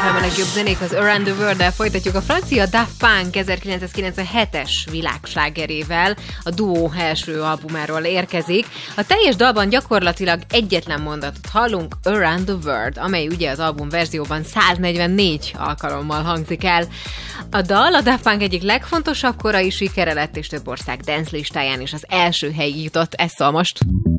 FM a legjobb zenék az Around the World-del folytatjuk. A francia Daft Punk 1997-es világslágerével a duó első albumáról érkezik. A teljes dalban gyakorlatilag egyetlen mondatot hallunk, Around the World, amely ugye az album verzióban 144 alkalommal hangzik el. A dal a Daft Punk egyik legfontosabb korai sikere lett, és több ország dance listáján is az első helyig jutott. Ez szól most.